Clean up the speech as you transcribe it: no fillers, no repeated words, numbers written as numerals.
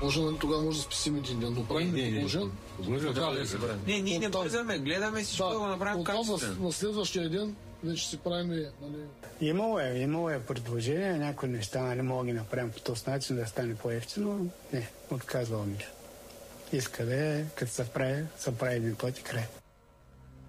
Може, тогава може да спасим един ден, но правим предложен. Не, ние не бързаме, гледаме всичко да го направим качествено. На следващия ден вече си правим, нали... Имало е предложение, някои неща, нали, мога да ги направим по този начин, да стане по-ефтино. Не, отказвам ми. Иска да е, като се прави един път и край.